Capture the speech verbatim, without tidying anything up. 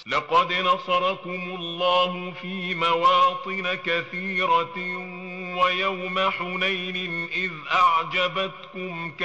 لقد نصركم الله في مواطن كثيرة ويوم حنين إذ أعجبتكم